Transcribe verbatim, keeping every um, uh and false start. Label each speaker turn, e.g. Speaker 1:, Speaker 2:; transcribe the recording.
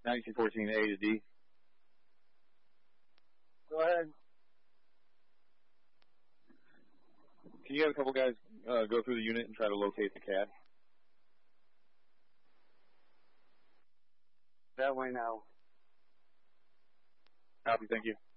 Speaker 1: nineteen fourteen A to D.
Speaker 2: Go ahead.
Speaker 1: Can you have a couple guys uh, go through the unit and try to locate the cat?
Speaker 2: That way now.
Speaker 1: Copy, thank you.